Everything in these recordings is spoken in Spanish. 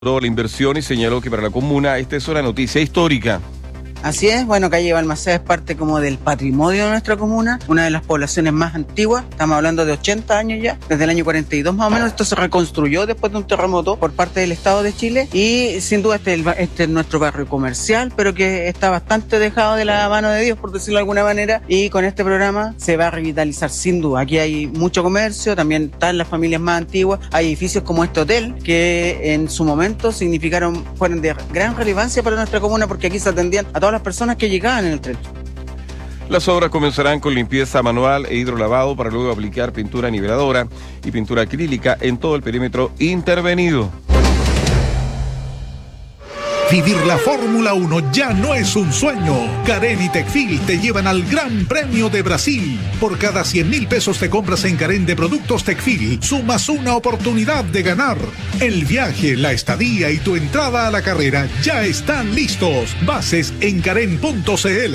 la inversión y señaló que para la comuna esta es una noticia histórica. Así es, bueno, calle Balmaceda es parte como del patrimonio de nuestra comuna, una de las poblaciones más antiguas, estamos hablando de 80 años ya, desde el año 42 más o menos. Esto se reconstruyó después de un terremoto por parte del Estado de Chile y sin duda este es nuestro barrio comercial, pero que está bastante dejado de la mano de Dios, por decirlo de alguna manera, y con este programa se va a revitalizar sin duda. Aquí hay mucho comercio, también están las familias más antiguas, hay edificios como este hotel que en su momento fueron de gran relevancia para nuestra comuna porque aquí se atendían a todas las personas que llegaban en el tren. Las obras comenzarán con limpieza manual e hidrolavado para luego aplicar pintura niveladora y pintura acrílica en todo el perímetro intervenido. Vivir la Fórmula 1 ya no es un sueño. Carén y Tecfil te llevan al Gran Premio de Brasil. Por cada 100.000 pesos te compras en Carén de productos Tecfil, sumas una oportunidad de ganar. El viaje, la estadía y tu entrada a la carrera ya están listos. Bases en carén.cl.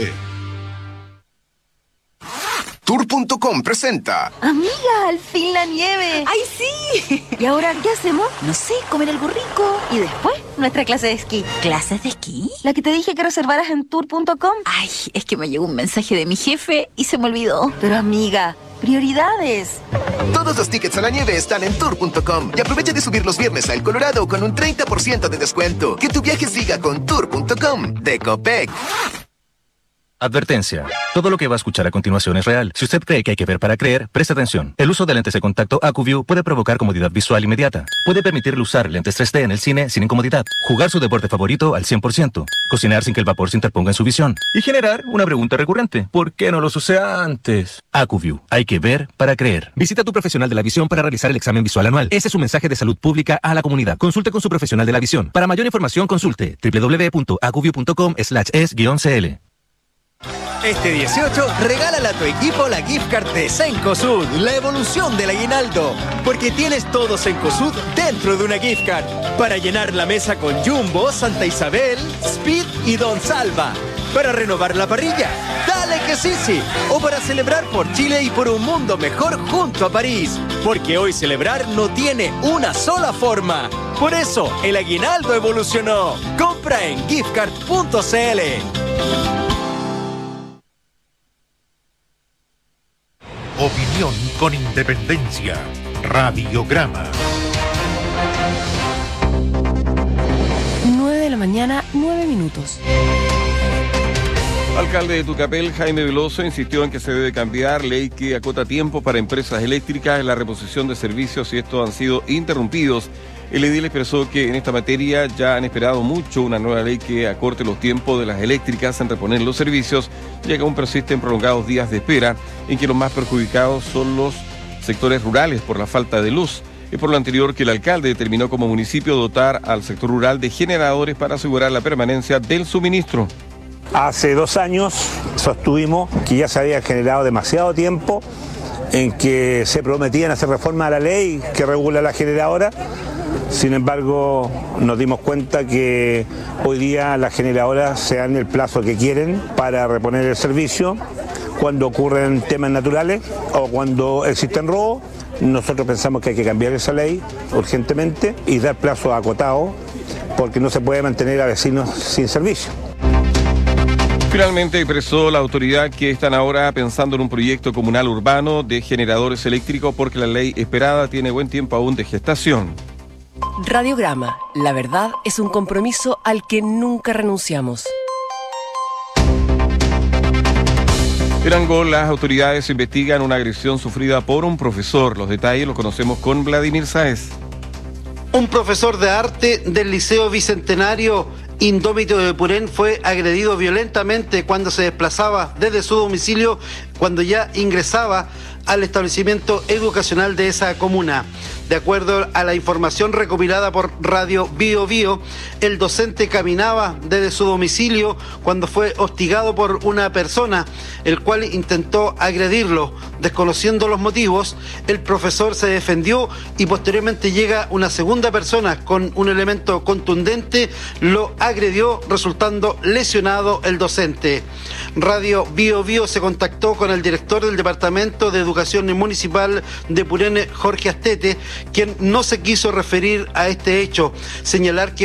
Tour.com presenta. Amiga, al fin la nieve. ¡Ay, sí! ¿Y ahora qué hacemos? No sé, comer algo rico. Y después, nuestra clase de esquí. ¿Clases de esquí? La que te dije que reservaras en Tour.com. Ay, es que me llegó un mensaje de mi jefe y se me olvidó. Pero amiga, prioridades. Todos los tickets a la nieve están en Tour.com. Y aprovecha de subir los viernes a El Colorado con un 30% de descuento. Que tu viaje siga con Tour.com de Copec. Advertencia. Todo lo que va a escuchar a continuación es real. Si usted cree que hay que ver para creer, preste atención. El uso de lentes de contacto AcuView puede provocar comodidad visual inmediata. Puede permitirle usar lentes 3D en el cine sin incomodidad. Jugar su deporte favorito al 100%. Cocinar sin que el vapor se interponga en su visión. Y generar una pregunta recurrente. ¿Por qué no los usé antes? AcuView. Hay que ver para creer. Visita a tu profesional de la visión para realizar el examen visual anual. Ese es un mensaje de salud pública a la comunidad. Consulte con su profesional de la visión. Para mayor información, consulte www.acuview.com/es-cl. Este 18, regálale a tu equipo la gift card de Cencosud, la evolución del aguinaldo. Porque tienes todo Cencosud dentro de una gift card. Para llenar la mesa con Jumbo, Santa Isabel, Speed y Don Salva. Para renovar la parrilla, dale que sí. O para celebrar por Chile y por un mundo mejor junto a París. Porque hoy celebrar no tiene una sola forma. Por eso, el aguinaldo evolucionó. Compra en giftcard.cl. Opinión con independencia. Radiograma. 9 de la mañana, 9 minutos. Alcalde de Tucapel, Jaime Veloso, insistió en que se debe cambiar ley que acota tiempo para empresas eléctricas en la reposición de servicios si estos han sido interrumpidos. El edil expresó que en esta materia ya han esperado mucho una nueva ley que acorte los tiempos de las eléctricas en reponer los servicios, ya que aún persisten prolongados días de espera, en que los más perjudicados son los sectores rurales por la falta de luz. Es por lo anterior que el alcalde determinó como municipio dotar al sector rural de generadores para asegurar la permanencia del suministro. Hace 2 años sostuvimos que ya se había generado demasiado tiempo en que se prometían hacer reforma a la ley que regula la generadora. Sin embargo, nos dimos cuenta que hoy día las generadoras se dan el plazo que quieren para reponer el servicio. Cuando ocurren temas naturales o cuando existen robos, nosotros pensamos que hay que cambiar esa ley urgentemente y dar plazo acotado porque no se puede mantener a vecinos sin servicio. Finalmente expresó la autoridad que están ahora pensando en un proyecto comunal urbano de generadores eléctricos porque la ley esperada tiene buen tiempo aún de gestación. Radiograma. La verdad es un compromiso al que nunca renunciamos. En Angol, las autoridades investigan una agresión sufrida por un profesor. Los detalles los conocemos con Vladimir Sáez. Un profesor de arte del Liceo Bicentenario Indómito de Purén fue agredido violentamente cuando se desplazaba desde su domicilio, cuando ya ingresaba al establecimiento educacional de esa comuna. De acuerdo a la información recopilada por Radio Bio Bio, el docente caminaba desde su domicilio cuando fue hostigado por una persona, el cual intentó agredirlo. Desconociendo los motivos, el profesor se defendió y posteriormente llega una segunda persona con un elemento contundente, lo agredió, resultando lesionado el docente. Radio Bio Bio se contactó con el director del Departamento de Educación Municipal de Purén, Jorge Astete, quien no se quiso referir a este hecho. Señalar que